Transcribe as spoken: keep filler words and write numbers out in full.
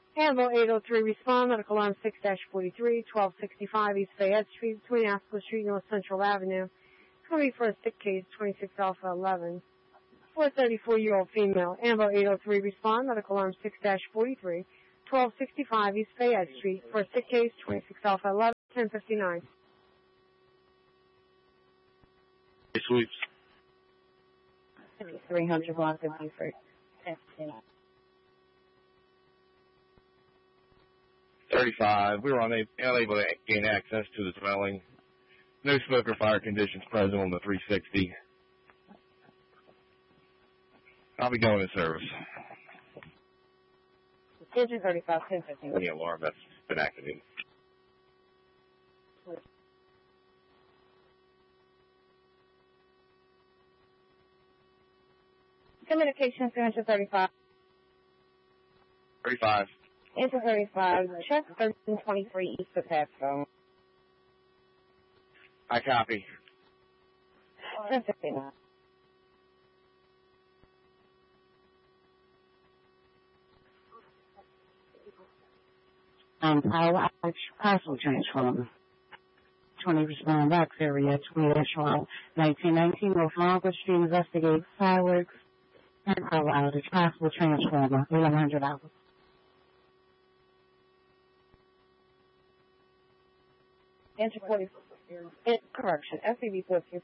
Anvil eight oh three, respond. Medical alarm six dash forty-three, twelve sixty-five East Fayette Street, between Ascot Street, North Central Avenue. It's going to be for a sick case, twenty-six Alpha eleven. For a thirty-four-year-old female. Anvil eight oh three, respond. Medical alarm six dash forty-three, twelve sixty-five East Fayette Street. For a sick case, twenty-six Alpha eleven, ten fifty-nine. Hey, sweeps. three hundred block of Beaufort. ten fifty-nine. thirty-five. We were una- unable to gain access to the dwelling. No smoke or fire conditions present on the three sixty. I'll be going in service. Engine thirty-five, ten fifty-nine. The alarm that's been activated. Communication three thirty-five. thirty-five. Engine thirty-five, check thirteen twenty-three East of Patchville. I copy. ten fifty-nine. Um, power outage, parcel transformer. twenty respond box area, twenty echelon, nineteen nineteen North Margaret Street, investigate fireworks and power outage, possible transformer, eleven hundred dollars. Enter forty, correction, S C B fourteen